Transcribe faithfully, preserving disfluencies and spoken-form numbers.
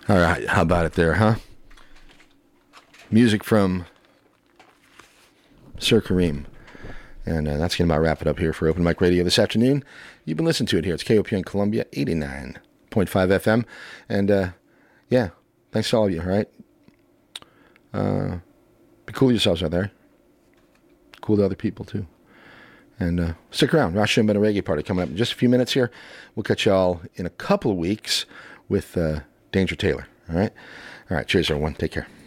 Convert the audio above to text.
All right, how about it there, huh? Music from Sir Kareem. And uh, that's going to about wrap it up here for Open Mic Radio this afternoon. You've been listening to it here. It's K O P N Columbia, eighty-nine point five F M. And, uh, yeah, thanks to all of you, all right? Uh, be cool to yourselves out there. Cool to other people, too. And uh, stick around. Rosh Hashanah Reggae Party coming up in just a few minutes here. We'll catch y'all in a couple of weeks with uh, Danger Taylor, all right? All right, cheers, everyone. Take care.